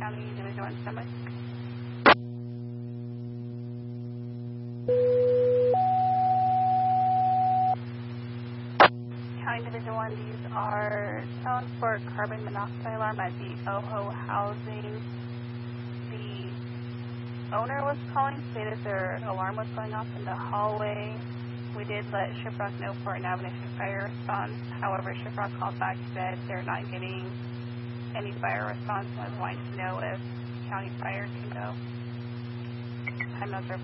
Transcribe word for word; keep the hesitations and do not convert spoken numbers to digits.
County Division one standby. County Division one, these are tones for carbon monoxide alarm at the OHO housing. The owner was calling, stated their alarm was going off in the hallway. We did let Shiprock know for an Navigation fire response. However, Shiprock called back, said they're not getting any fire response and was wanting to know if county fire can go. Time notes are